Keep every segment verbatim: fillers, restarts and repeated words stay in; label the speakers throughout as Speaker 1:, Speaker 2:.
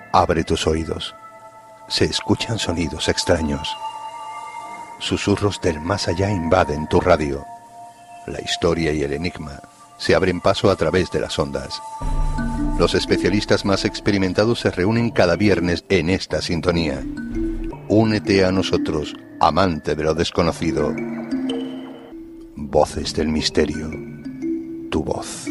Speaker 1: Abre tus oídos. Se escuchan sonidos extraños. Susurros del más allá invaden tu radio. La historia y el enigma se abren paso a través de las ondas. Los especialistas más experimentados se reúnen cada viernes en esta sintonía. Únete a nosotros, amante de lo desconocido. Voces del misterio. Tu voz.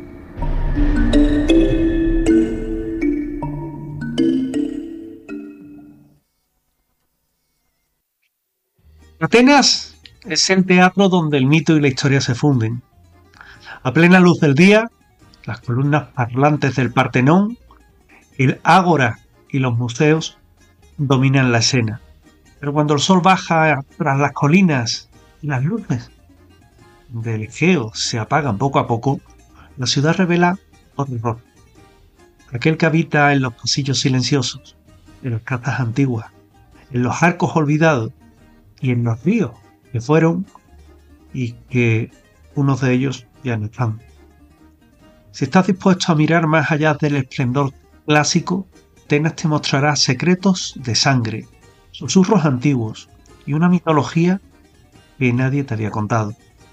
Speaker 2: Atenas es el teatro donde el mito y la historia se funden. A plena luz del día, las columnas parlantes del Partenón, el ágora y los museos dominan la escena. Pero cuando el sol baja tras las colinas y las luces del Egeo se apagan poco a poco, la ciudad revela otro rostro. Aquel que habita en los pasillos silenciosos, en las casas antiguas, en los arcos olvidados y en los ríos que fueron y que unos de ellos ya no están. Si estás dispuesto a mirar más allá del esplendor clásico, Atenas te mostrará secretos de sangre, susurros antiguos y una mitología que nadie te había contado.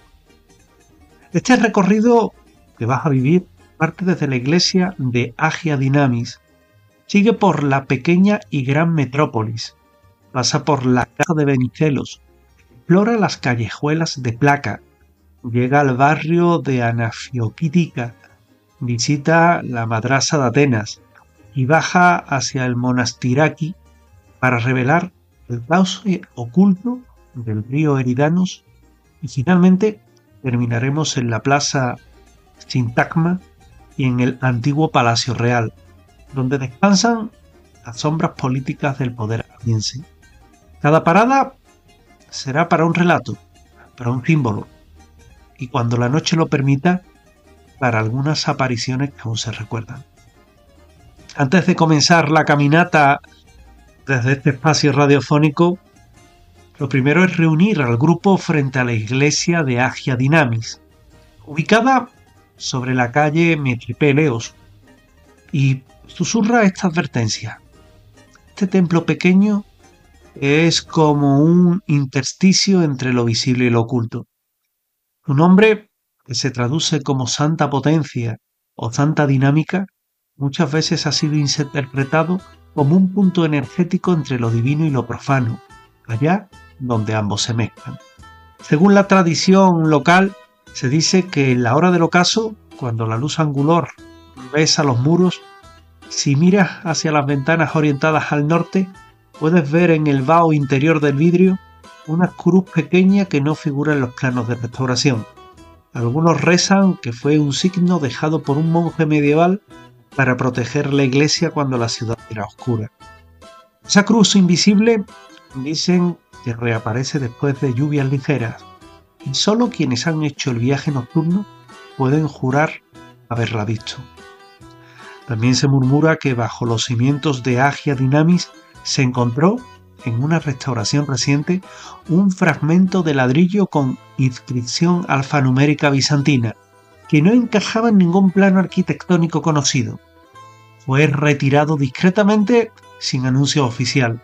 Speaker 2: Este recorrido que vas a vivir parte desde la iglesia de Agia Dynamis, sigue por la pequeña y gran metrópolis, pasa por la casa de Venizelos, explora las callejuelas de Placa, llega al barrio de Anafiokítica, visita la madrasa de Atenas y baja hacia el Monastiraki para revelar el cauce oculto del río Eridanos y finalmente terminaremos en la plaza Sintagma y en el antiguo Palacio Real, donde descansan las sombras políticas del poder ateniense. Cada parada será para un relato, para un símbolo, y cuando la noche lo permita, para algunas apariciones que aún se recuerdan. Antes de comenzar la caminata desde este espacio radiofónico, lo primero es reunir al grupo frente a la iglesia de Agia Dynamis, ubicada sobre la calle Metripeleos, y susurra esta advertencia. Este templo pequeño es como un intersticio entre lo visible y lo oculto. Su nombre, que se traduce como Santa Potencia o Santa Dinámica, muchas veces ha sido interpretado como un punto energético entre lo divino y lo profano, allá donde ambos se mezclan. Según la tradición local, se dice que en la hora del ocaso, cuando la luz angular besa los muros, si miras hacia las ventanas orientadas al norte, puedes ver en el vaho interior del vidrio una cruz pequeña que no figura en los planos de restauración. Algunos rezan que fue un signo dejado por un monje medieval para proteger la iglesia cuando la ciudad era oscura. Esa cruz invisible dicen que reaparece después de lluvias ligeras y solo quienes han hecho el viaje nocturno pueden jurar haberla visto. También se murmura que bajo los cimientos de Agia Dynamis se encontró, en una restauración reciente, un fragmento de ladrillo con inscripción alfanumérica bizantina, que no encajaba en ningún plano arquitectónico conocido. Fue retirado discretamente sin anuncio oficial.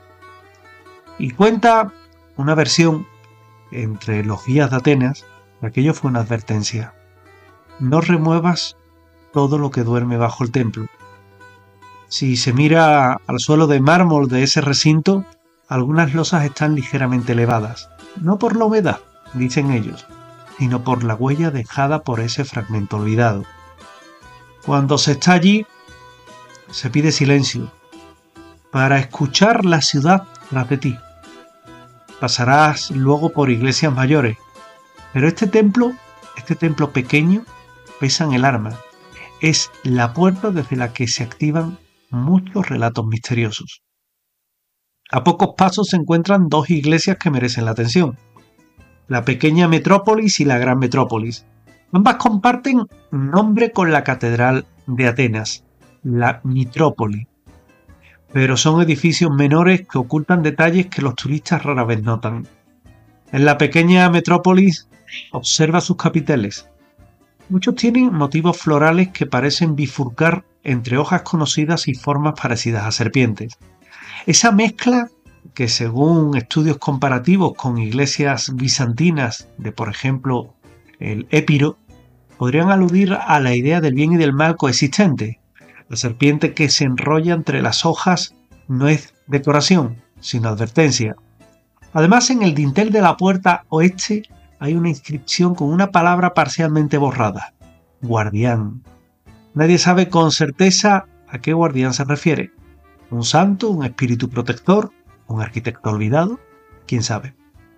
Speaker 2: Y cuenta una versión entre los guías de Atenas, que aquello fue una advertencia. No remuevas todo lo que duerme bajo el templo. Si se mira al suelo de mármol de ese recinto, algunas losas están ligeramente elevadas, no por la humedad, dicen ellos, sino por la huella dejada por ese fragmento olvidado. Cuando se está allí, se pide silencio, para escuchar la ciudad tras de ti. Pasarás luego por iglesias mayores, pero este templo, este templo pequeño, pesa en el arma. Es la puerta desde la que se activan muchos relatos misteriosos. A pocos pasos se encuentran dos iglesias que merecen la atención: la pequeña metrópolis y la gran metrópolis. Ambas comparten nombre con la catedral de Atenas, la Mitrópoli, pero son edificios menores que ocultan detalles que los turistas rara vez notan. En la pequeña metrópolis observa sus capiteles. Muchos tienen motivos florales que parecen bifurcar entre hojas conocidas y formas parecidas a serpientes. Esa mezcla, que según estudios comparativos con iglesias bizantinas de, por ejemplo, el Épiro, podrían aludir a la idea del bien y del mal coexistente. La serpiente que se enrolla entre las hojas no es decoración, sino advertencia. Además, en el dintel de la puerta oeste hay una inscripción con una palabra parcialmente borrada: guardián. Nadie sabe con certeza a qué guardián se refiere. ¿Un santo? ¿Un espíritu protector? ¿Un arquitecto olvidado? ¿Quién sabe?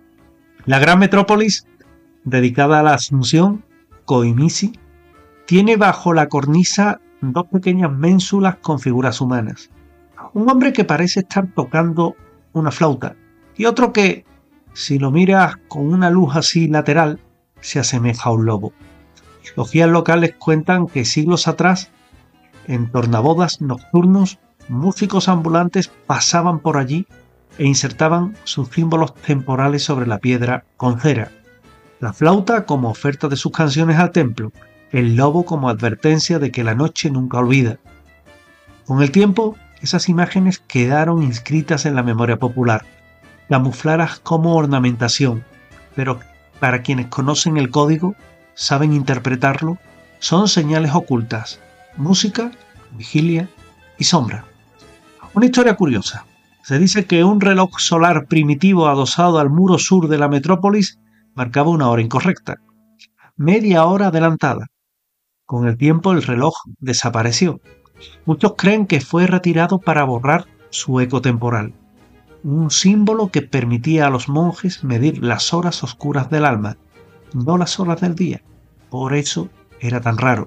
Speaker 2: La gran metrópolis, dedicada a la Asunción, Coimisi, tiene bajo la cornisa dos pequeñas ménsulas con figuras humanas. Un hombre que parece estar tocando una flauta y otro que, si lo miras con una luz así lateral, se asemeja a un lobo. Los guías locales cuentan que siglos atrás, en tornabodas nocturnos, músicos ambulantes pasaban por allí e insertaban sus símbolos temporales sobre la piedra con cera. La flauta como oferta de sus canciones al templo, el lobo como advertencia de que la noche nunca olvida. Con el tiempo, esas imágenes quedaron inscritas en la memoria popular, camufladas como ornamentación, pero para quienes conocen el código, saben interpretarlo, son señales ocultas: música, vigilia y sombra. Una historia curiosa. Se dice que un reloj solar primitivo adosado al muro sur de la metrópolis marcaba una hora incorrecta, media hora adelantada. Con el tiempo el reloj desapareció. Muchos creen que fue retirado para borrar su eco temporal, un símbolo que permitía a los monjes medir las horas oscuras del alma, no las horas del día. Por eso era tan raro.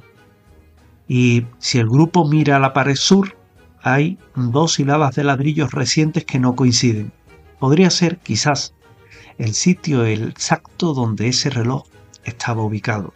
Speaker 2: Y si el grupo mira a la pared sur, hay dos hiladas de ladrillos recientes que no coinciden. Podría ser, quizás, el sitio exacto donde ese reloj estaba ubicado.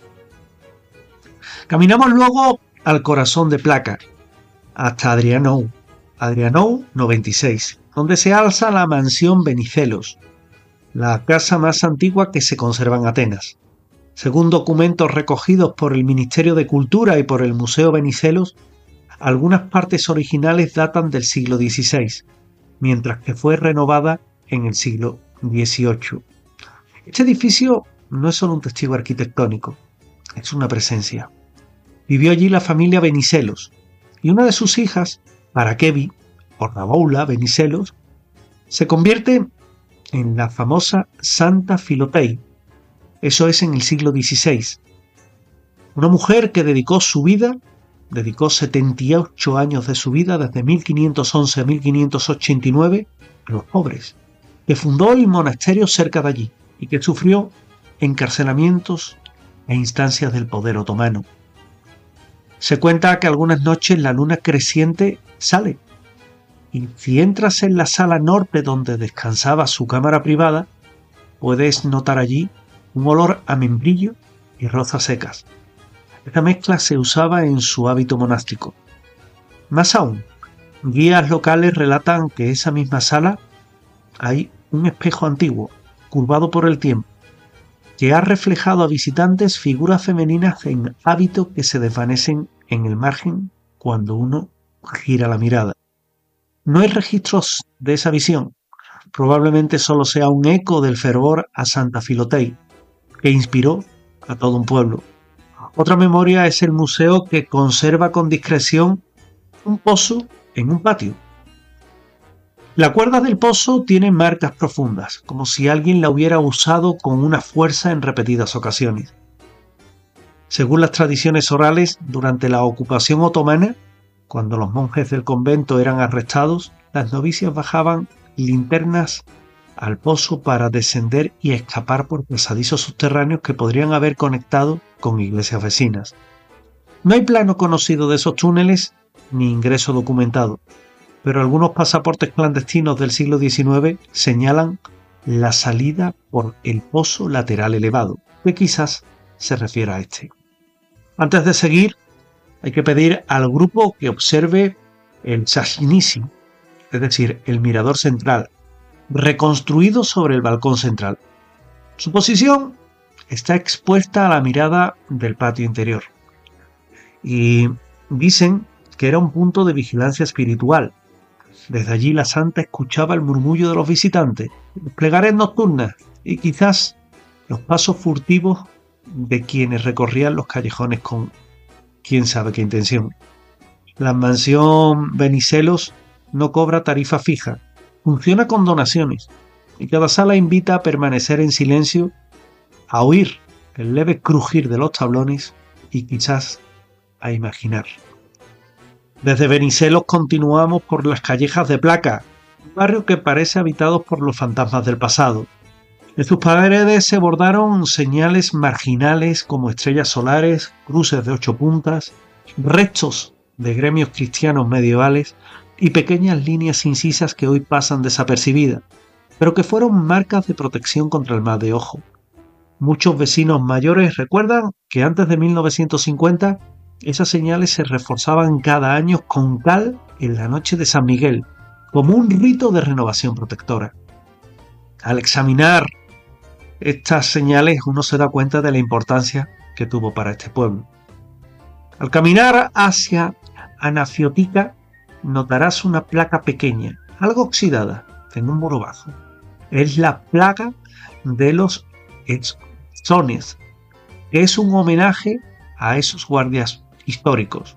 Speaker 2: Caminamos luego al corazón de Placa, hasta Adrianou, Adrianou noventa y seis, donde se alza la mansión Venizelos, la casa más antigua que se conserva en Atenas. Según documentos recogidos por el Ministerio de Cultura y por el Museo Venizelos, algunas partes originales datan del siglo dieciséis, mientras que fue renovada en el siglo dieciocho. Este edificio no es solo un testigo arquitectónico, es una presencia. Vivió allí la familia Venizelos, y una de sus hijas, Parakevi, o Raboula Venizelos, se convierte en la famosa Santa Filotei. Eso es en el siglo dieciséis. Una mujer que dedicó su vida, dedicó setenta y ocho años de su vida, desde mil quinientos once a mil quinientos ochenta y nueve, a los pobres, que fundó el monasterio cerca de allí y que sufrió encarcelamientos e instancias del poder otomano. Se cuenta que algunas noches la luna creciente sale, y si entras en la sala norte donde descansaba su cámara privada, puedes notar allí un olor a membrillo y rozas secas. Esta mezcla se usaba en su hábito monástico. Más aún, guías locales relatan que esa misma sala hay un espejo antiguo, curvado por el tiempo, que ha reflejado a visitantes figuras femeninas en hábito que se desvanecen en el margen cuando uno gira la mirada. No hay registros de esa visión. Probablemente solo sea un eco del fervor a Santa Filotei, que inspiró a todo un pueblo. Otra memoria es el museo que conserva con discreción un pozo en un patio. La cuerda del pozo tiene marcas profundas, como si alguien la hubiera usado con una fuerza en repetidas ocasiones. Según las tradiciones orales, durante la ocupación otomana, cuando los monjes del convento eran arrestados, las novicias bajaban linternas al pozo para descender y escapar por pasadizos subterráneos que podrían haber conectado con iglesias vecinas. No hay plano conocido de esos túneles ni ingreso documentado, pero algunos pasaportes clandestinos del siglo diecinueve señalan la salida por el pozo lateral elevado, que quizás se refiera a este. Antes de seguir, hay que pedir al grupo que observe el Sashinisi, es decir, el mirador central, reconstruido sobre el balcón central. Su posición está expuesta a la mirada del patio interior. Y dicen que era un punto de vigilancia espiritual. Desde allí la santa escuchaba el murmullo de los visitantes, plegares nocturnas y quizás los pasos furtivos de quienes recorrían los callejones con quién sabe qué intención. La mansión Venizelos no cobra tarifa fija, funciona con donaciones y cada sala invita a permanecer en silencio, a oír el leve crujir de los tablones y quizás a imaginar. Desde Venizelos continuamos por las callejas de Placa, un barrio que parece habitado por los fantasmas del pasado. En sus paredes se bordaron señales marginales como estrellas solares, cruces de ocho puntas, restos de gremios cristianos medievales y pequeñas líneas incisas que hoy pasan desapercibidas, pero que fueron marcas de protección contra el mal de ojo. Muchos vecinos mayores recuerdan que antes de mil novecientos cincuenta esas señales se reforzaban cada año con cal en la noche de San Miguel, como un rito de renovación protectora. Al examinar estas señales uno se da cuenta de la importancia que tuvo para este pueblo. Al caminar hacia Anafiotica notarás una placa pequeña, algo oxidada, en un muro bajo. Es la placa de los Efesones, que es un homenaje a esos guardias históricos.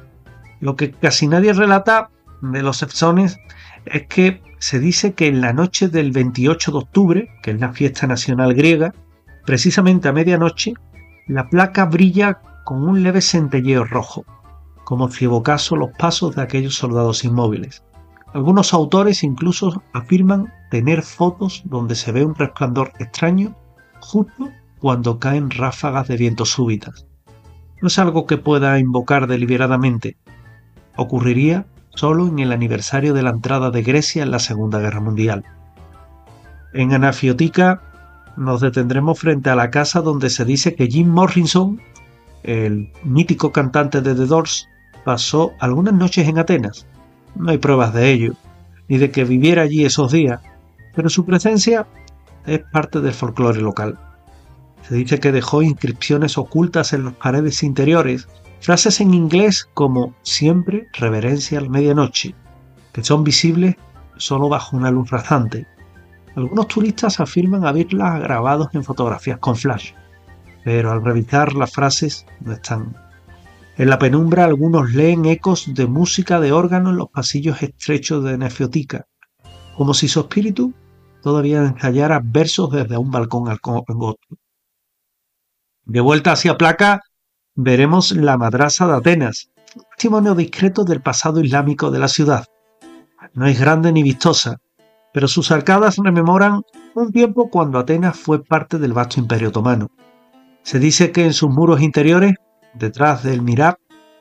Speaker 2: Lo que casi nadie relata de los Efesones es que se dice que en la noche del veintiocho de octubre, que es la fiesta nacional griega, precisamente a medianoche, la placa brilla con un leve centelleo rojo, como si evocase los pasos de aquellos soldados inmóviles. Algunos autores incluso afirman tener fotos donde se ve un resplandor extraño justo cuando caen ráfagas de viento súbitas. No es algo que pueda invocar deliberadamente. Ocurriría solo en el aniversario de la entrada de Grecia en la Segunda Guerra Mundial. En Anafiotica nos detendremos frente a la casa donde se dice que Jim Morrison, el mítico cantante de The Doors, pasó algunas noches en Atenas. No hay pruebas de ello, ni de que viviera allí esos días, pero su presencia es parte del folclore local. Se dice que dejó inscripciones ocultas en las paredes interiores, frases en inglés como siempre reverencia a la medianoche, que son visibles solo bajo una luz rasante. Algunos turistas afirman haberlas grabado en fotografías con flash, pero al revisar las frases no están. En la penumbra algunos leen ecos de música de órgano en los pasillos estrechos de Anafiotica, como si su espíritu todavía ensayara versos desde un balcón al angosto. De vuelta hacia Placa, veremos la madrasa de Atenas, un testimonio discreto del pasado islámico de la ciudad. No es grande ni vistosa, pero sus arcadas rememoran un tiempo cuando Atenas fue parte del vasto imperio otomano. Se dice que en sus muros interiores, detrás del mihrab,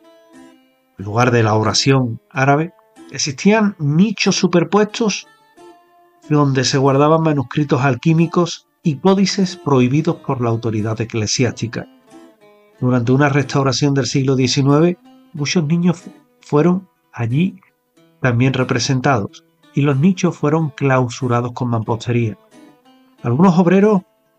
Speaker 2: lugar de la oración árabe, existían nichos superpuestos donde se guardaban manuscritos alquímicos y códices prohibidos por la autoridad eclesiástica. Durante una restauración del siglo diecinueve, muchos niños fueron allí también representados y los nichos fueron clausurados con mampostería. Algunos obreros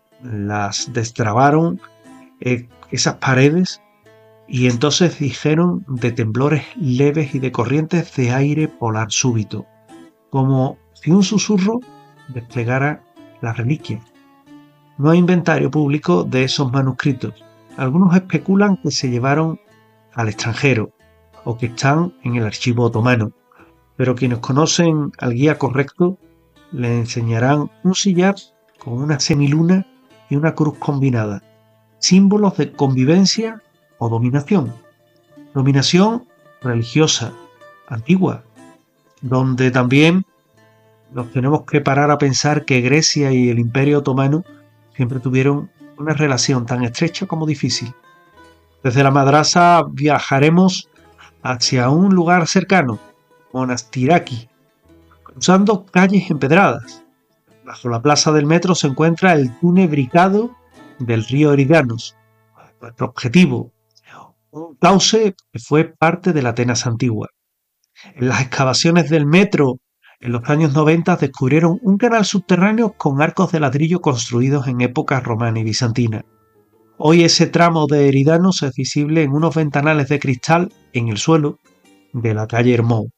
Speaker 2: las destrabaron eh, esas paredes y entonces dijeron de temblores leves y de corrientes de aire polar súbito, como si un susurro desplegara la reliquia. No hay inventario público de esos manuscritos. Algunos especulan que se llevaron al extranjero o que están en el archivo otomano, pero quienes conocen al guía correcto le enseñarán un sillar con una semiluna y una cruz combinada, símbolos de convivencia o dominación. Dominación religiosa, antigua, donde también nos tenemos que parar a pensar que Grecia y el Imperio Otomano siempre tuvieron una relación tan estrecha como difícil. Desde la madrasa viajaremos hacia un lugar cercano, Monastiraki, cruzando calles empedradas. Bajo la plaza del metro se encuentra el túnel bricado del río Eridanos. Nuestro objetivo, un cauce que fue parte de la Atenas antigua. En las excavaciones del metro en los años noventa descubrieron un canal subterráneo con arcos de ladrillo construidos en época romana y bizantina. Hoy ese tramo de Eridanos es visible en unos ventanales de cristal en el suelo de la calle Hermón.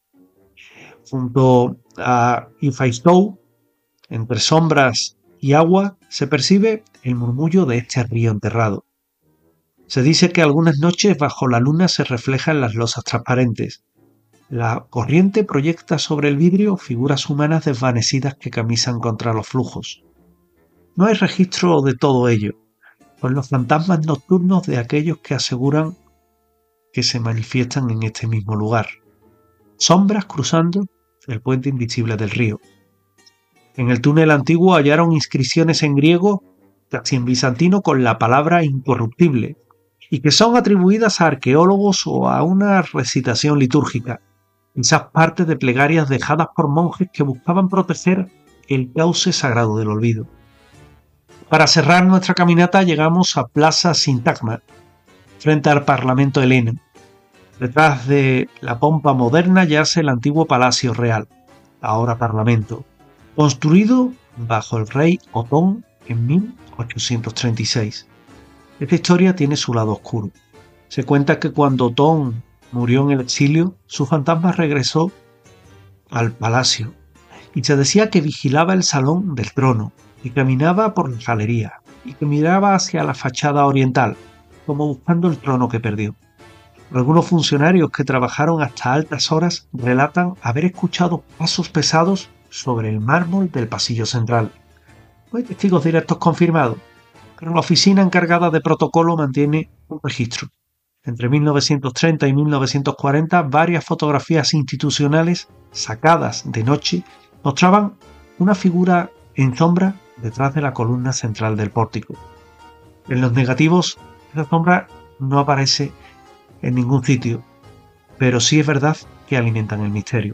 Speaker 2: Junto a Ifaistou, entre sombras y agua, se percibe el murmullo de este río enterrado. Se dice que algunas noches bajo la luna se reflejan las losas transparentes. La corriente proyecta sobre el vidrio figuras humanas desvanecidas que camisan contra los flujos. No hay registro de todo ello, pues los fantasmas nocturnos de aquellos que aseguran que se manifiestan en este mismo lugar. Sombras cruzando el puente invisible del río. En el túnel antiguo hallaron inscripciones en griego, casi en bizantino, con la palabra incorruptible, y que son atribuidas a arqueólogos o a una recitación litúrgica, quizás parte de plegarias dejadas por monjes que buscaban proteger el cauce sagrado del olvido. Para cerrar nuestra caminata llegamos a Plaza Sintagma, frente al Parlamento heleno. Detrás de la pompa moderna yace el antiguo Palacio Real, ahora Parlamento, construido bajo el rey Otón en mil ochocientos treinta y seis. Esta historia tiene su lado oscuro. Se cuenta que cuando Otón murió en el exilio, su fantasma regresó al palacio y se decía que vigilaba el salón del trono y caminaba por la galería y que miraba hacia la fachada oriental, como buscando el trono que perdió. Algunos funcionarios que trabajaron hasta altas horas relatan haber escuchado pasos pesados sobre el mármol del pasillo central. No hay testigos directos confirmados, pero la oficina encargada de protocolo mantiene un registro. Entre mil novecientos treinta y mil novecientos cuarenta, varias fotografías institucionales sacadas de noche mostraban una figura en sombra detrás de la columna central del pórtico. En los negativos, esa sombra no aparece en ningún sitio, pero sí es verdad que alimentan el misterio.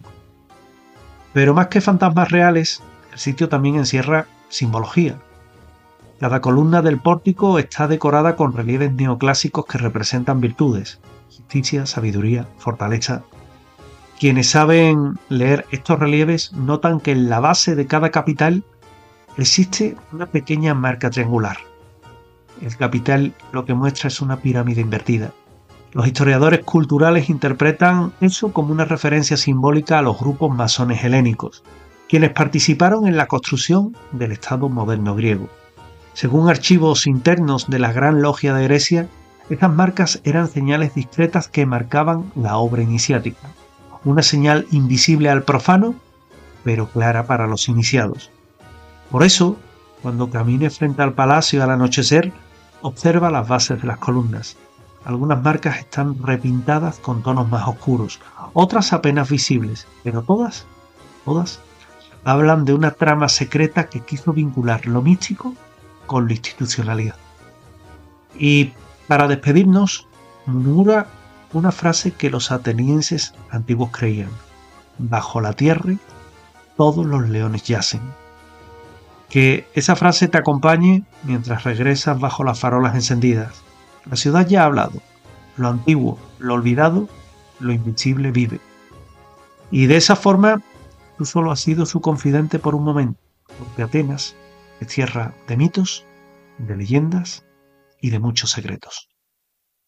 Speaker 2: Pero más que fantasmas reales, el sitio también encierra simbología. Cada columna del pórtico está decorada con relieves neoclásicos que representan virtudes: justicia, sabiduría, fortaleza. Quienes saben leer estos relieves notan que en la base de cada capital existe una pequeña marca triangular. El capital lo que muestra es una pirámide invertida. Los historiadores culturales interpretan eso como una referencia simbólica a los grupos masones helénicos, quienes participaron en la construcción del Estado moderno griego. Según archivos internos de la Gran Logia de Grecia, estas marcas eran señales discretas que marcaban la obra iniciática, una señal invisible al profano, pero clara para los iniciados. Por eso, cuando camine frente al palacio al anochecer, observa las bases de las columnas. Algunas marcas están repintadas con tonos más oscuros, otras apenas visibles, pero todas, todas, hablan de una trama secreta que quiso vincular lo místico con la institucionalidad. Y para despedirnos, murmura una frase que los atenienses antiguos creían: bajo la tierra todos los leones yacen. Que esa frase te acompañe mientras regresas bajo las farolas encendidas. La ciudad ya ha hablado. Lo antiguo, lo olvidado, lo invisible vive. Y de esa forma, tú solo has sido su confidente por un momento, porque Atenas es tierra de mitos, de leyendas y de muchos secretos.